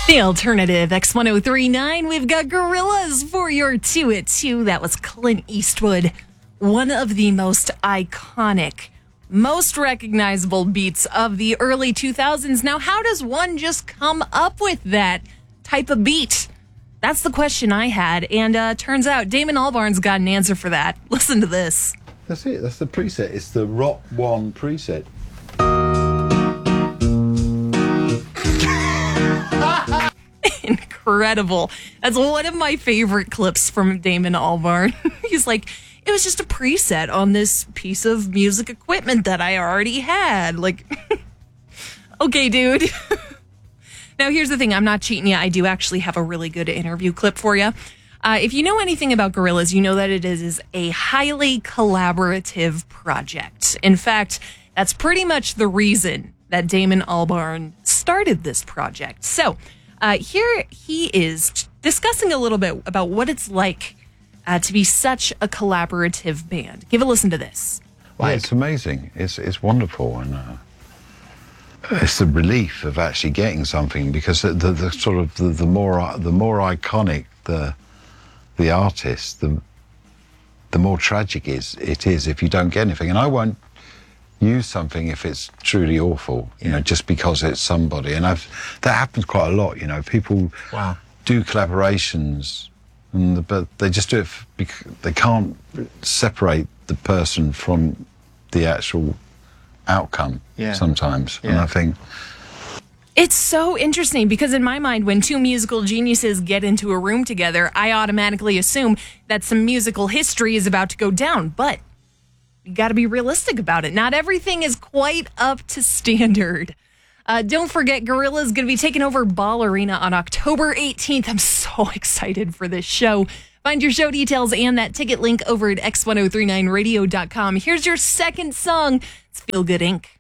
The alternative X1039, we've got Gorillaz for your 2 at 2. That was Clint Eastwood. One of the most iconic, most recognizable beats of the early 2000s. Now, how does one just come up with that type of beat? That's the question I had. And turns out Damon Albarn's got an answer for that. Listen to this. That's it. That's the preset. It's the Rock 1 preset. Incredible. That's one of my favorite clips from Damon Albarn. He's like, it was just a preset on this piece of music equipment that I already had. Like, okay, dude. Now, here's the thing. I'm not cheating you. I do actually have a really good interview clip for you. If you know anything about Gorillaz, you know that it is a highly collaborative project. In fact, that's pretty much the reason that Damon Albarn started this project. So, here he is discussing a little bit about what it's like to be such a collaborative band. Give a listen to this. Well, it's amazing. It's wonderful, and it's the relief of actually getting something, because the sort of the more iconic the artist, the more tragic it is if you don't get anything. And I won't use something if it's truly awful, just because it's somebody. And that happens quite a lot, people do collaborations, but they just do it because they can't separate the person from the actual outcome sometimes. And I think it's so interesting because in my mind, when two musical geniuses get into a room together, I automatically assume that some musical history is about to go down, but you got to be realistic about it. Not everything is quite up to standard. Don't forget, Gorillaz is going to be taking over Ball Arena on October 18th. I'm so excited for this show. Find your show details and that ticket link over at x1039radio.com. Here's your second song. It's Feel Good Inc.